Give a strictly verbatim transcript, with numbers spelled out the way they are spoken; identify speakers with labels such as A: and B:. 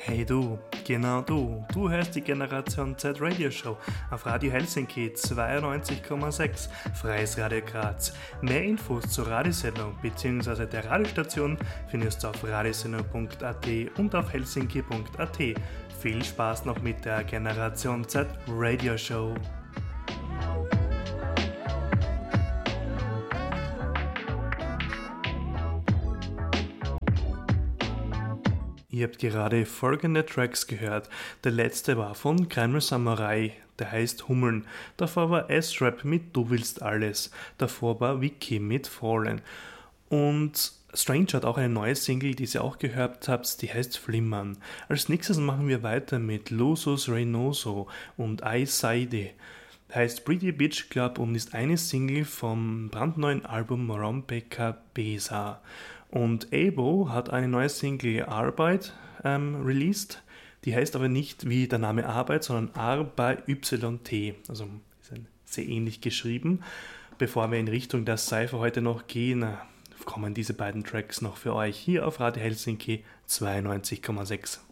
A: Hey du, genau du, du hörst die Generation Z Radio Show auf Radio Helsinki zweiundneunzig Komma sechs, Freies Radio Graz. Mehr Infos zur Radiosendung bzw. der Radiostation findest du auf radiosendung punkt a t und auf helsinki punkt a t. Viel Spaß noch mit der Generation Z Radio Show. Ihr habt gerade folgende Tracks gehört. Der letzte war von Kramer Samurai, der heißt Hummeln. Davor war S-Rap mit Du willst alles. Davor war Vicky mit Fallen. Und Strange hat auch eine neue Single, die ihr auch gehört habt, die heißt Flimmern. Als nächstes machen wir weiter mit Lusus Reynoso und I Saide. Heißt Pretty Bitch Club und ist eine Single vom brandneuen Album Rompeka Besa. Und Abo hat eine neue Single Arbeit ähm, released, die heißt aber nicht wie der Name Arbeit, sondern A bei Y T, also ist ein sehr ähnlich geschrieben. Bevor wir in Richtung der Cypher heute noch gehen, kommen diese beiden Tracks noch für euch hier auf Radio Helsinki zweiundneunzig Komma sechs.